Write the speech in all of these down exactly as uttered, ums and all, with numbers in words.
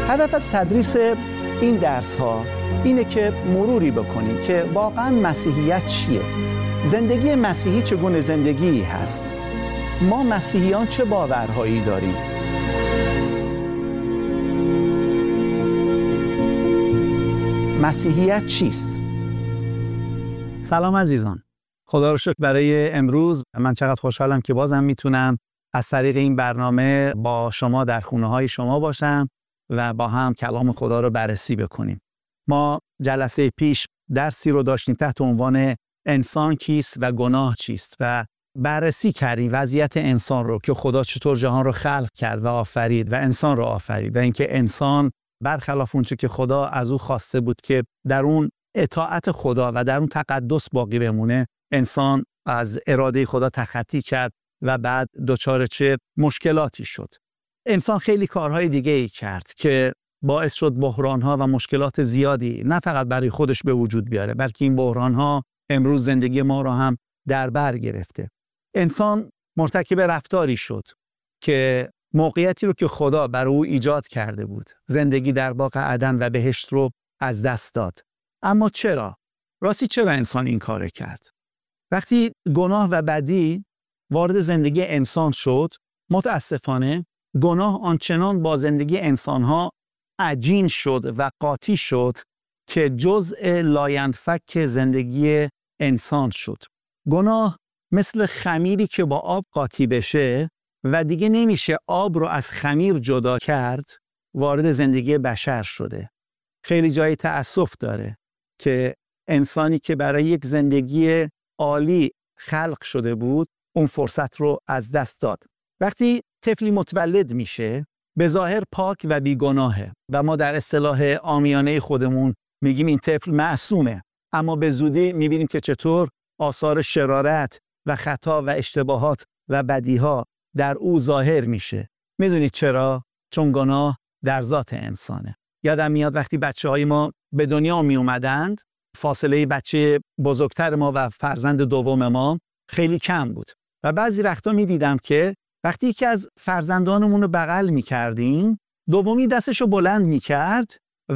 هدف از تدریس این درس ها اینه که مروری بکنیم که واقعا مسیحیت چیه؟ زندگی مسیحی چگونه زندگی هست؟ ما مسیحیان چه باورهایی داریم؟ مسیحیت چیست؟ سلام عزیزان. خدا رو شکر برای امروز. من چقدر خوشحالم که بازم میتونم از طریق این برنامه با شما در خونه های شما باشم و با هم کلام خدا رو بررسی بکنیم. ما جلسه پیش درسی رو داشتیم تحت عنوان انسان کیست و گناه چیست و بررسی کردیم وضعیت انسان رو که خدا چطور جهان رو خلق کرد و آفرید و انسان رو آفرید و اینکه انسان برخلاف اونچه که خدا از او خواسته بود که در اون اطاعت خدا و در اون تقدس باقی بمونه، انسان از اراده خدا تخطی کرد و بعد دچار چه مشکلاتی شد. انسان خیلی کارهای دیگه ای کرد که باعث شد بحران‌ها و مشکلات زیادی نه فقط برای خودش به وجود بیاره، بلکه این بحران‌ها امروز زندگی ما رو هم در بر گرفته. انسان مرتکب رفتاری شد که موقعیتی رو که خدا برای او ایجاد کرده بود، زندگی در باغ عدن و بهشت رو از دست داد. اما چرا؟ راستی چرا انسان این کار کرد؟ وقتی گناه و بدی وارد زندگی انسان شد، متاسفانه گناه آنچنان با زندگی انسانها عجین شد و قاطی شد که جزء لاینفک زندگی انسان شد. گناه مثل خمیری که با آب قاطی بشه و دیگه نمیشه آب رو از خمیر جدا کرد، وارد زندگی بشر شده. خیلی جای تأسف داره که انسانی که برای یک زندگی عالی خلق شده بود اون فرصت رو از دست داد. وقتی طفلی متولد میشه به ظاهر پاک و بیگناهه و ما در اصطلاح عامیانه خودمون میگیم این طفل معصومه، اما به زودی میبینیم که چطور آثار شرارت و خطا و اشتباهات و بدیها در او ظاهر میشه. میدونید چرا؟ چون گناه در ذات انسانه. یادم میاد وقتی بچه های ما به دنیا می اومدند، فاصله بچه بزرگتر ما و فرزند دوم ما خیلی کم بود و بعضی وقتا می دیدم که وقتی یکی از فرزندانمون رو بغل می کردیم، دومی دستش رو بلند می کرد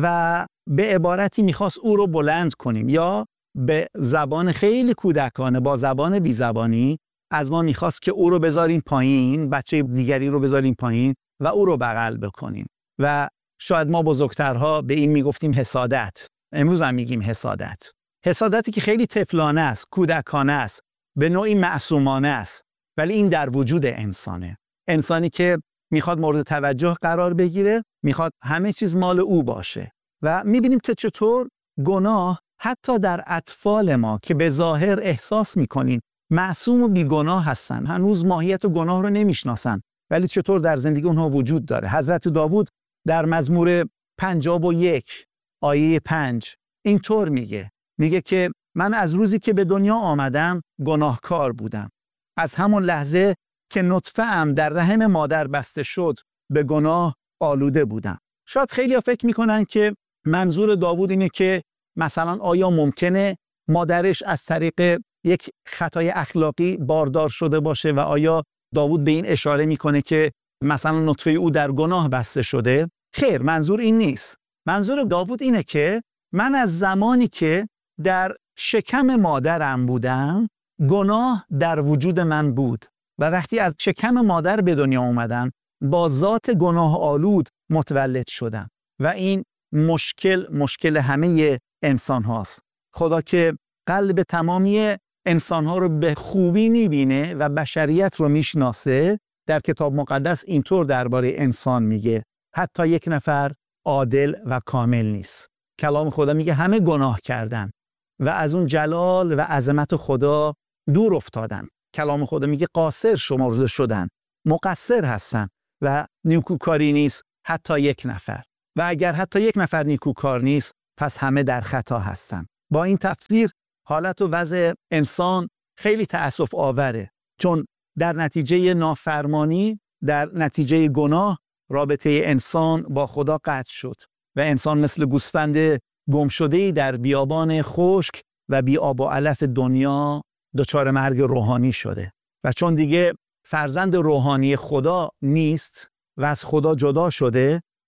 و به عبارتی می خواست او رو بلند کنیم یا به زبان خیلی کودکانه با زبان بی زبانی از ما می خواست که او رو بذاریم پایین، بچه دیگری رو بذاریم پایین و او رو بغل بکنیم. و شاید ما بزرگترها به این می گفتیم حسادت. امروز هم میگیم حسادت. حسادتی که خیلی طفلانه است، کودکانه است، به نوعی معصومانه است، ولی این در وجود انسانه. انسانی که میخواد مورد توجه قرار بگیره، میخواد همه چیز مال او باشه. و میبینیم که چطور گناه حتی در اطفال ما که به ظاهر احساس میکنین معصوم و بیگناه هستن، هنوز ماهیت و گناه رو نمیشناسن، ولی چطور در زندگی اونها وجود داره. حضرت داوود در مزمور پنجاه و یک آیه پنج اینطور میگه میگه که من از روزی که به دنیا آمدم گناهکار بودم. از همون لحظه که نطفه ام در رحم مادر بسته شد به گناه آلوده بودم. شاید خیلی ها فکر میکنن که منظور داوود اینه که مثلا آیا ممکنه مادرش از طریق یک خطای اخلاقی باردار شده باشه و آیا داوود به این اشاره میکنه که مثلا نطفه او در گناه بسته شده؟ خیر، منظور این نیست. منظور داوود اینه که من از زمانی که در شکم مادرم بودم گناه در وجود من بود و وقتی از شکم مادر به دنیا اومدم با ذات گناه آلود متولد شدم و این مشکل مشکل همه انسان هاست. خدا که قلب تمامی انسان ها رو به خوبی میبینه و بشریت رو میشناسه، در کتاب مقدس اینطور درباره انسان میگه حتی یک نفر عادل و کامل نیست. کلام خدا میگه همه گناه کردن و از اون جلال و عظمت خدا دور افتادن. کلام خدا میگه قاصر شمرده شدن، مقصر هستن و نیکوکاری نیست حتی یک نفر. و اگر حتی یک نفر نیکوکار نیست پس همه در خطا هستن. با این تفسیر حالت و وضع انسان خیلی تأسف آوره، چون در نتیجه نافرمانی، در نتیجه گناه، رابطه انسان با خدا قطع شد و انسان مثل گوسفند گمشده‌ای در بیابان خشک و بی آب و علف دنیا دچار مرگ روحانی شده و چون دیگه فرزند روحانی خدا نیست و از خدا جدا شده،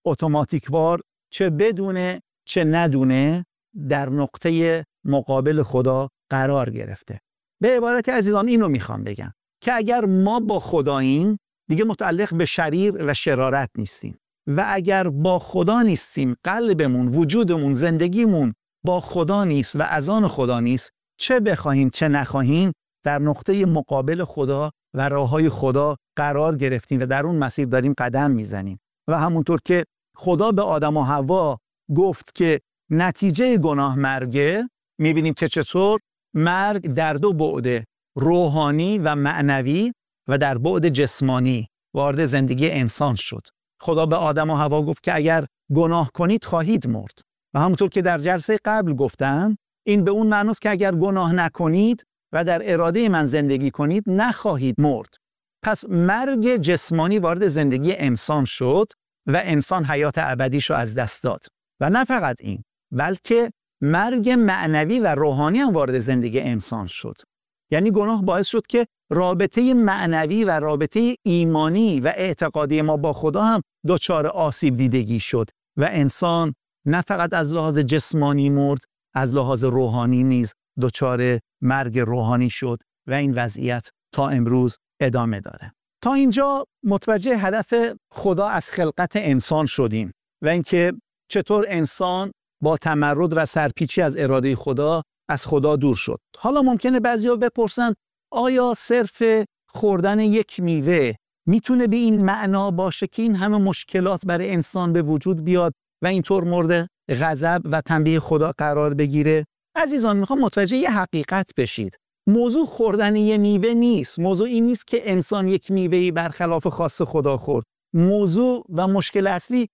اتوماتیکوار چه بدونه چه ندونه در نقطه مقابل خدا قرار گرفته. به عبارت عزیزان اینو میخوام بگم که اگر ما با خداییم دیگه متعلق به شریر و شرارت نیستیم و اگر با خدا نیستیم، قلبمون، وجودمون، زندگیمون با خدا نیست و از آن خدا نیست، چه بخواهیم چه نخواهیم در نقطه مقابل خدا و راههای خدا قرار گرفتیم و در اون مسیر داریم قدم میزنیم. و همونطور که خدا به آدم و حوا گفت که نتیجه گناه مرگه، میبینیم که چطور مرگ در دو بعد، روحانی و معنوی و در بعد جسمانی وارد زندگی انسان شد. خدا به آدم و حوا گفت که اگر گناه کنید خواهید مرد. و همونطور که در جلسه قبل گفتم، این به اون معناست که اگر گناه نکنید و در اراده من زندگی کنید نخواهید مرد. پس مرگ جسمانی وارد زندگی انسان شد و انسان حیات ابدیش رو از دست داد. و نه فقط این، بلکه مرگ معنوی و روحانی هم وارد زندگی انسان شد. یعنی گناه باعث شد که رابطه معنوی و رابطه ایمانی و اعتقادی ما با خدا هم دچار آسیب دیدگی شد و انسان نه فقط از لحاظ جسمانی مرد، از لحاظ روحانی نیز دچار مرگ روحانی شد و این وضعیت تا امروز ادامه داره. تا اینجا متوجه هدف خدا از خلقت انسان شدیم و اینکه چطور انسان با تمرد و سرپیچی از اراده خدا از خدا دور شد. حالا ممکنه بعضیا بپرسن آیا صرف خوردن یک میوه میتونه به این معنا باشه که این همه مشکلات برای انسان به وجود بیاد و اینطور مورد غضب و تنبیه خدا قرار بگیره؟ عزیزان، میخوام متوجه یه حقیقت بشید. موضوع خوردن یه میوه نیست. موضوع این نیست که انسان یک میوهی برخلاف خواست خدا خورد. موضوع و مشکل اصلی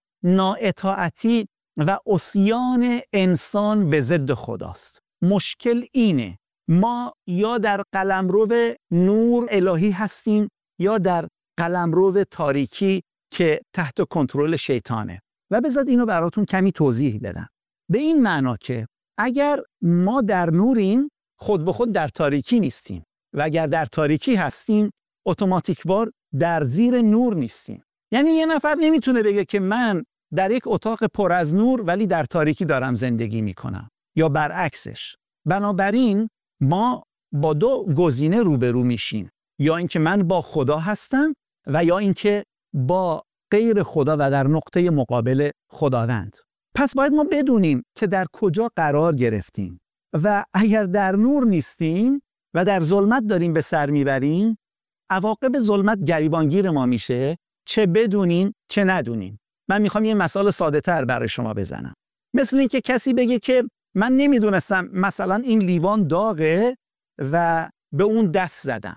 نااطاعتی و عصیان انسان به ضد خداست. مشکل اینه، ما یا در قلمرو نور الهی هستیم یا در قلمرو تاریکی که تحت کنترل شیطانه. و بذات اینو براتون کمی توضیح بدم. به این معنا که اگر ما در نوریم خود به خود در تاریکی نیستیم و اگر در تاریکی هستیم اتوماتیکوار در زیر نور نیستیم. یعنی یه نفر نمیتونه بگه که من در یک اتاق پر از نور ولی در تاریکی دارم زندگی میکنم یا برعکسش. بنابراین ما با دو گزینه روبرو میشیم، یا اینکه من با خدا هستم و یا اینکه با غیر خدا و در نقطه مقابل خداوند. پس باید ما بدونیم که در کجا قرار گرفتیم و اگر در نور نیستیم و در ظلمت داریم به سر میبریم، عواقب ظلمت گریبانگیر ما میشه، چه بدونیم چه ندونیم. من میخوام یه مثال ساده تر برای شما بزنم. مثل این که کسی بگه که من نمیدونستم مثلا این لیوان داغه و به اون دست زدم.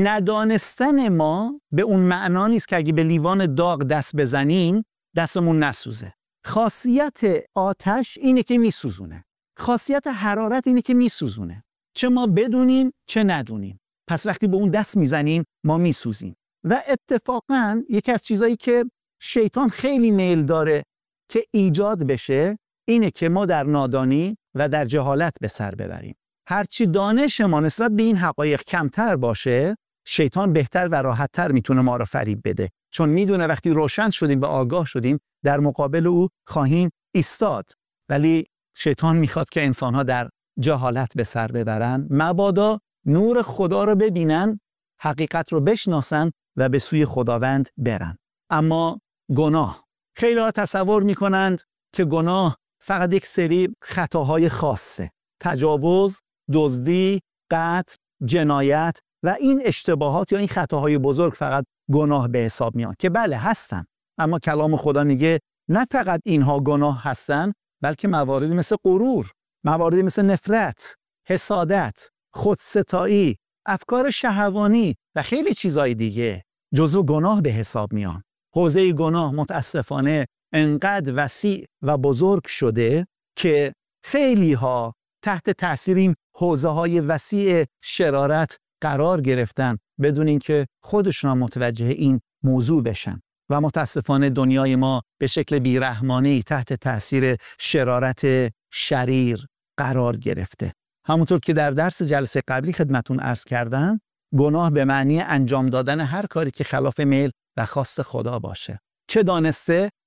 ندانستن ما به اون معنا نیست که اگه به لیوان داغ دست بزنیم دستمون نسوزه. خاصیت آتش اینه که میسوزونه. خاصیت حرارت اینه که میسوزونه. چه ما بدونیم چه ندونیم. پس وقتی به اون دست میزنیم ما میسوزیم. و اتفاقاً یکی از چیزایی که شیطان خیلی میل داره که ایجاد بشه اینه که ما در نادانی و در جهالت به سر ببریم. هرچی دانش ما نسبت به این حقایق کمتر باشه، شیطان بهتر و راحتتر میتونه ما رو فریب بده، چون میدونه وقتی روشن شدیم و آگاه شدیم در مقابل او خواهیم ایستاد. ولی شیطان میخواد که انسانها در جهالت به سر ببرن، مبادا نور خدا رو ببینن، حقیقت رو بشناسن و به سوی خداوند برن. اما گناه، خیلی ها تصور میکنند که گناه فقط یک سری خطاهای خاصه، تجاوز، دزدی، قتل، جنایت و این اشتباهات یا این خطاهای بزرگ فقط گناه به حساب میان، که بله هستن. اما کلام خدا میگه نه فقط اینها گناه هستن، بلکه مواردی مثل غرور، مواردی مثل نفرت، حسادت، خودستایی، افکار شهوانی و خیلی چیزای دیگه جزو گناه به حساب میان. حوزه گناه متاسفانه انقدر وسیع و بزرگ شده که خیلی ها تحت تاثیر این حوزه های وسیع شرارت قرار گرفتن بدون اینکه خودشون متوجه این موضوع بشن. و متاسفانه دنیای ما به شکل بیرحمانه‌ای تحت تاثیر شرارت شریر قرار گرفته. همونطور که در درس جلسه قبلی خدمتون عرض کردم، گناه به معنی انجام دادن هر کاری که خلاف میل و خواست خدا باشه، چه دانسته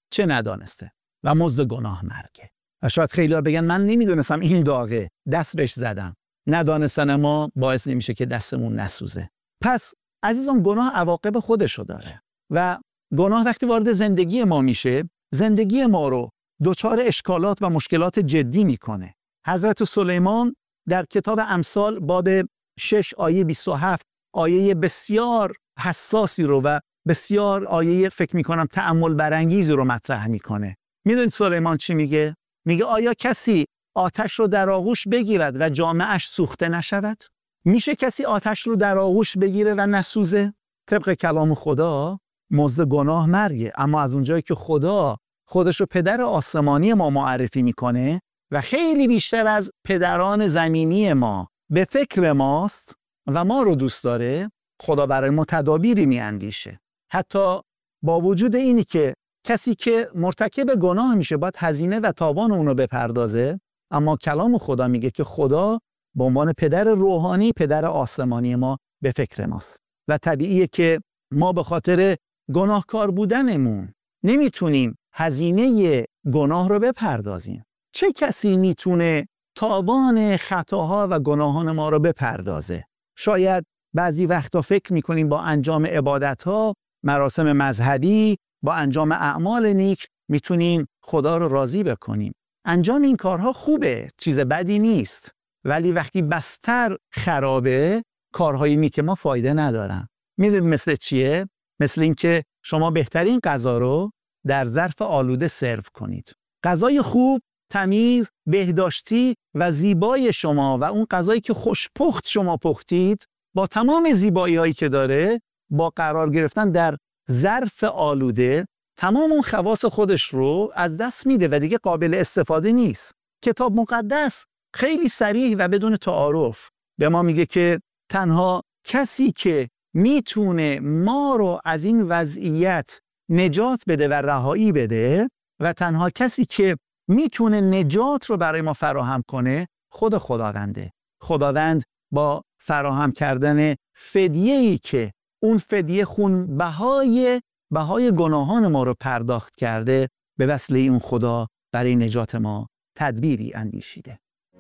چه ندانسته و مزد گناه مرگه. و شاید خیلی‌ها بگن من نمیدونستم این داغه، دست بهش زدم. ندانستن ما باعث نمیشه که دستمون نسوزه. پس عزیزان گناه عواقب خودشو داره و گناه وقتی وارد زندگی ما میشه، زندگی ما رو دچار اشکالات و مشکلات جدی میکنه. حضرت سلیمان در کتاب امثال باب شش آیه بیست و هفت آیه بسیار حساسی رو و بسیار آیه فکر میکنم تأمل برانگیزی رو مطرح میکنه. میدونید سلیمان چی میگه؟ میگه آیا کسی آتش رو در آغوش بگیرد و جامه‌اش سوخته نشود؟ میشه کسی آتش رو در آغوش بگیره و نسوزه؟ طبق کلام خدا مزد گناه مرگه، اما از اونجایی که خدا خودش رو پدر آسمانی ما معرفی میکنه و خیلی بیشتر از پدران زمینی ما به فکر ماست و ما رو دوست داره، خدا برای ما تدابیری میاندیشه. حتی با وجود اینی که کسی که مرتکب گناه میشه باید هزینه و تاوان اونو بپردازه، اما کلام خدا میگه که خدا به عنوان پدر روحانی، پدر آسمانی ما به فکر ماست و طبیعیه که ما به خاطر گناهکار بودنمون نمیتونیم هزینه گناه رو بپردازیم. چه کسی میتونه تاوان خطاها و گناهان ما رو بپردازه؟ شاید بعضی وقتا فکر میکنیم با انجام عبادتها، مراسم مذهبی، با انجام اعمال نیک میتونیم خدا رو راضی بکنیم. انجام این کارها خوبه، چیز بدی نیست، ولی وقتی بستر خرابه کارهای نیک ما فایده ندارن. میدونید مثل چیه؟ مثل اینکه شما بهترین غذا رو در ظرف آلوده سرو کنید. غذای خوب، تمیز، بهداشتی و زیبای شما و اون غذایی که خوشپخت شما پختید با تمام زیبایی هایی که داره، با قرار گرفتن در ظرف آلوده تمام اون خواص خودش رو از دست میده و دیگه قابل استفاده نیست. کتاب مقدس خیلی صریح و بدون تعارف به ما میگه که تنها کسی که میتونه ما رو از این وضعیت نجات بده و رهایی بده و تنها کسی که میتونه نجات رو برای ما فراهم کنه خود خداونده. خداوند با فراهم کردن فدیه‌ای که اون فدیه خون بهای بهای گناهان ما رو پرداخت کرده، به وسیله اون خدا برای نجات ما تدبیری اندیشیده.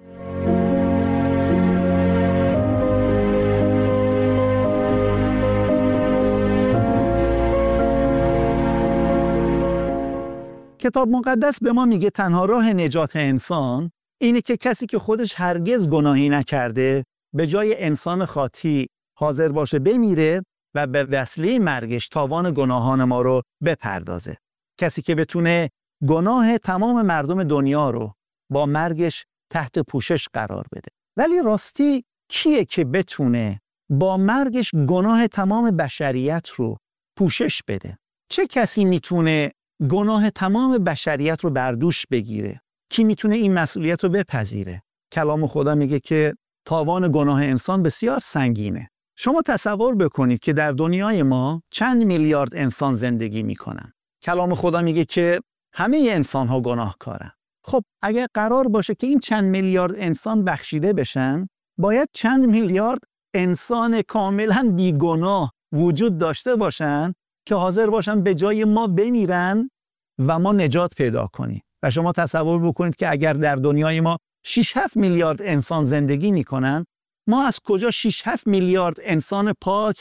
کتاب مقدس به ما میگه تنها راه نجات انسان اینه که کسی که خودش هرگز گناهی نکرده به جای انسان خاطی حاضر باشه بمیره و به وسیله مرگش تاوان گناهان ما رو بپردازه. کسی که بتونه گناه تمام مردم دنیا رو با مرگش تحت پوشش قرار بده. ولی راستی کیه که بتونه با مرگش گناه تمام بشریت رو پوشش بده؟ چه کسی میتونه گناه تمام بشریت رو بر دوش بگیره؟ کی میتونه این مسئولیت رو بپذیره؟ کلام خدا میگه که تاوان گناه انسان بسیار سنگینه. شما تصور بکنید که در دنیای ما چند میلیارد انسان زندگی میکنن. کلام خدا میگه که همه انسان ها گناهکارن. خب اگر قرار باشه که این چند میلیارد انسان بخشیده بشن، باید چند میلیارد انسان کاملا بیگناه وجود داشته باشن که حاضر باشن به جای ما بمیرن و ما نجات پیدا کنیم. و شما تصور بکنید که اگر در دنیای ما شش هفت میلیارد انسان زندگی میکنن، ما از کجا شش هفت میلیارد انسان پاک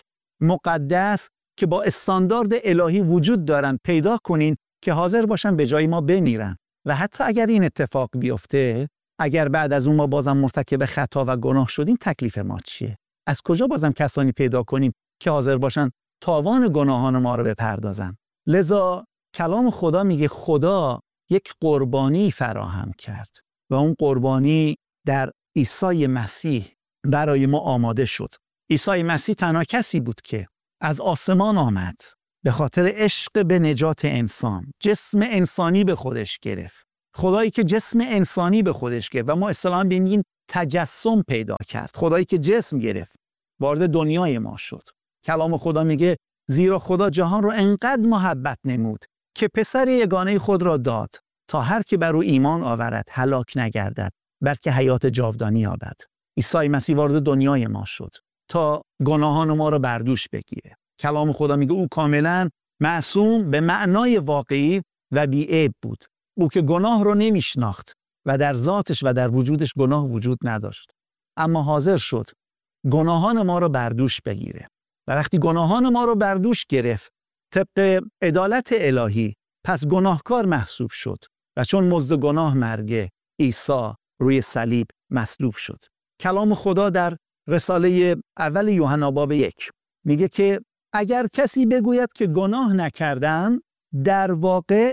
مقدس که با استاندارد الهی وجود دارن پیدا کنین که حاضر باشن به جای ما بمیرن؟ و حتی اگر این اتفاق بیفته، اگر بعد از اون ما بازم مرتکب خطا و گناه شدیم، تکلیف ما چیه؟ از کجا بازم کسانی پیدا کنیم که حاضر باشن تاوان گناهان ما رو بپردازن؟ لذا کلام خدا میگه خدا یک قربانی فراهم کرد و اون قربانی در عیسی مسیح برای ما آماده شد. عیسی مسیح تنها کسی بود که از آسمان آمد، به خاطر عشق به نجات انسان جسم انسانی به خودش گرفت. خدایی که جسم انسانی به خودش گرفت و ما اصطلاحاً بگیم تجسم پیدا کرد. خدایی که جسم گرفت وارد دنیای ما شد. کلام خدا میگه زیرا خدا جهان رو انقدر محبت نمود که پسر یگانه خود را داد تا هر که بر او ایمان آورد هلاک نگردد بلکه حیات جاودانی یابد. عیسی مسیح وارد دنیای ما شد تا گناهان ما رو بر دوش بگیره. کلام خدا میگه او کاملا معصوم به معنای واقعی و بی‌عیب بود. او که گناه رو نمیشناخت و در ذاتش و در وجودش گناه وجود نداشت. اما حاضر شد گناهان ما رو بر دوش بگیره. و وقتی گناهان ما رو بر دوش گرفت، طبق عدالت الهی، پس گناهکار محسوب شد و چون مزد گناه مرگ، عیسی روی صلیب مصلوب شد. کلام خدا در رساله اول یوحنا باب یک میگه که اگر کسی بگوید که گناه نکردم، در واقع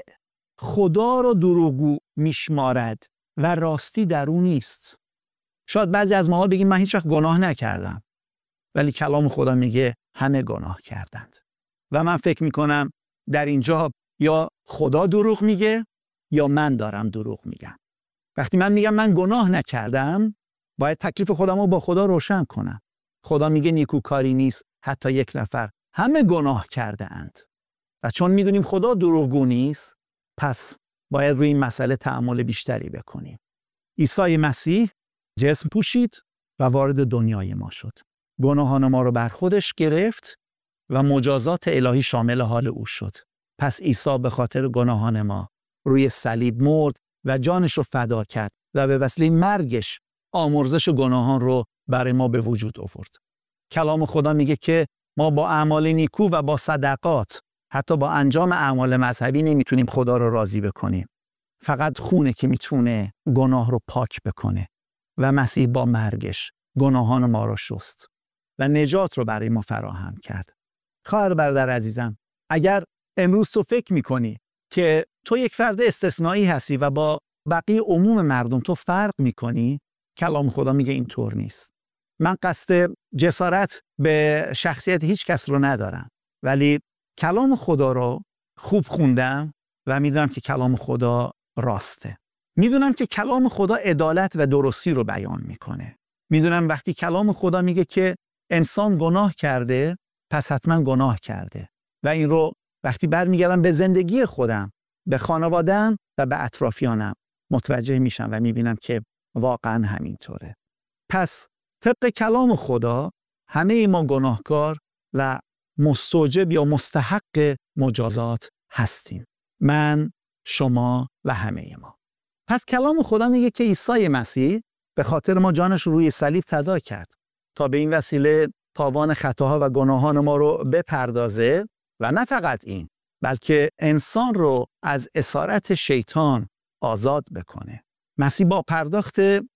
خدا رو دروغگو میشمارد و راستی در او نیست. شاید بعضی از ماها بگیم من هیچ وقت گناه نکردم، ولی کلام خدا میگه همه گناه کردند. و من فکر میکنم در اینجا یا خدا دروغ میگه یا من دارم دروغ میگم. وقتی من میگم من گناه نکردم، باید تکلیف خودم رو با خدا روشن کنم. خدا میگه نیکوکاری نیست حتی یک نفر، همه گناه کرده اند. و چون میدونیم خدا دروغگو نیست، پس باید روی این مسئله تأمل بیشتری بکنیم. عیسی مسیح جسم پوشید و وارد دنیای ما شد. گناهان ما رو بر خودش گرفت و مجازات الهی شامل حال او شد. پس عیسی به خاطر گناهان ما روی صلیب مرد و جانش رو فدا کرد و به وسیله مرگش آمرزش گناهان رو برای ما به وجود آورد. کلام خدا میگه که ما با اعمال نیکو و با صدقات، حتی با انجام اعمال مذهبی نمیتونیم خدا رو راضی بکنیم. فقط خونه که میتونه گناه رو پاک بکنه و مسیح با مرگش گناهان ما رو شست و نجات رو برای ما فراهم کرد. خواهر برادر عزیزم، اگر امروز تو فکر میکنی که تو یک فرد استثنایی هستی و با بقیه عموم مردم تو فرق میکنی، کلام خدا میگه اینطور نیست. من قصد جسارت به شخصیت هیچ کس رو ندارم، ولی کلام خدا رو خوب خوندم و میدونم که کلام خدا راسته. میدونم که کلام خدا عدالت و درستی رو بیان میکنه. میدونم وقتی کلام خدا میگه که انسان گناه کرده، پس حتما گناه کرده. و این رو وقتی برمیگردم به زندگی خودم، به خانواده‌ام و به اطرافیانم متوجه میشم و میبینم که واقعا همینطوره. پس طبق کلام خدا همه ما گناهکار و مستوجب یا مستحق مجازات هستیم. من، شما و همه ما. پس کلام خدا میگه که عیسی مسیح به خاطر ما جانش رو روی صلیب فدا کرد تا به این وسیله تاوان خطاها و گناهان ما رو بپردازه و نه فقط این، بلکه انسان رو از اسارت شیطان آزاد بکنه. مسیح با پرداخت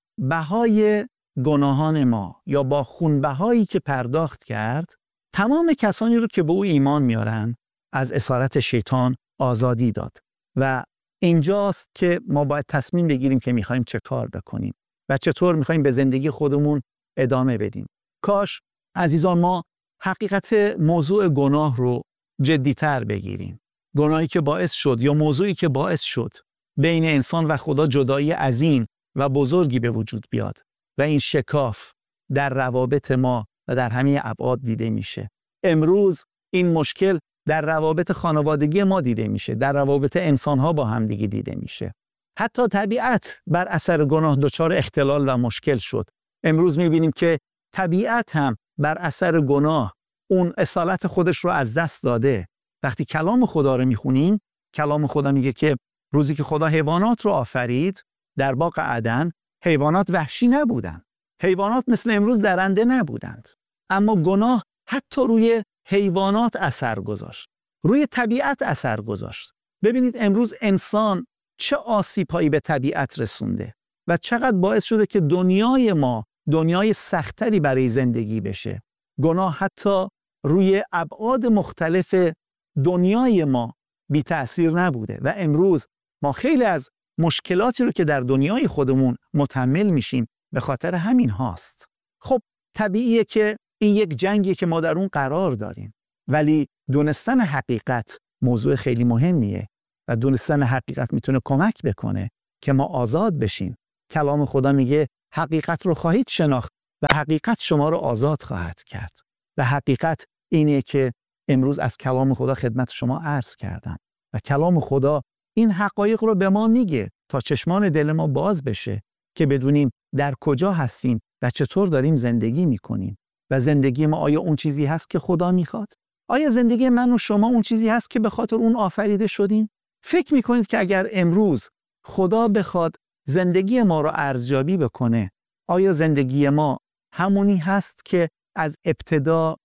بهای گناهان ما یا با خون بهایی که پرداخت کرد، تمام کسانی رو که به او ایمان میارن از اسارت شیطان آزادی داد. و اینجاست که ما باید تصمیم بگیریم که میخوایم چه کار بکنیم و چطور میخوایم به زندگی خودمون ادامه بدیم. کاش عزیزان ما حقیقت موضوع گناه رو جدی‌تر بگیریم. گناهی که باعث شد یا موضوعی که باعث شد بین انسان و خدا جدایی عظیم و بزرگی به وجود بیاد و این شکاف در روابط ما و در همه ابعاد دیده میشه. امروز این مشکل در روابط خانوادگی ما دیده میشه، در روابط انسان‌ها با هم دیگه دیده میشه. حتی طبیعت بر اثر گناه دچار اختلال و مشکل شد. امروز میبینیم که طبیعت هم بر اثر گناه اون اصالت خودش رو از دست داده. وقتی کلام خدا رو میخونیم، کلام خدا میگه که روزی که خدا حیوانات رو آفرید در باغ عدن، حیوانات وحشی نبودن. حیوانات مثل امروز درنده نبودند. اما گناه حتی روی حیوانات اثر گذاشت. روی طبیعت اثر گذاشت. ببینید امروز انسان چه آسیب‌هایی به طبیعت رسونده و چقدر باعث شده که دنیای ما دنیای سختری برای زندگی بشه. گناه حتی روی ابعاد مختلف دنیای ما بی تأثیر نبوده و امروز ما خیلی از مشکلاتی رو که در دنیای خودمون متحمل میشیم به خاطر همین هاست. خب طبیعیه که این یک جنگیه که ما در اون قرار داریم، ولی دونستن حقیقت موضوع خیلی مهمیه و دونستن حقیقت میتونه کمک بکنه که ما آزاد بشیم. کلام خدا میگه حقیقت رو خواهید شناخت و حقیقت شما رو آزاد خواهد کرد. و حقیقت اینه که امروز از کلام خدا خدمت شما عرض کردم و کلام خدا این حقایق رو به ما میگه تا چشمان دل ما باز بشه که بدونیم در کجا هستیم و چطور داریم زندگی میکنیم و زندگی ما آیا اون چیزی هست که خدا میخواد؟ آیا زندگی من و شما اون چیزی هست که به خاطر اون آفریده شدیم؟ فکر میکنید که اگر امروز خدا بخواد زندگی ما رو ارزیابی بکنه، آیا زندگی ما همونی هست که از ابتدا